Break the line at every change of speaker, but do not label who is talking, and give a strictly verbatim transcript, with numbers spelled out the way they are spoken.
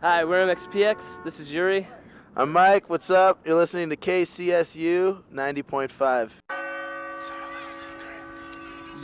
Hi, we're M X P X. This is Yuri.
I'm Mike. What's up? You're listening to K C S U ninety point five.
It's